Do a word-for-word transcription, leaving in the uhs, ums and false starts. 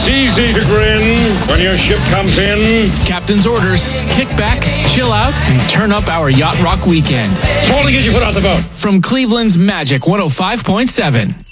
It's easy to grin when your ship comes in. Captain's orders: kick back, chill out, and turn up our Yacht Rock weekend. It's all to get you put out the boat. From Cleveland's Magic one oh five point seven.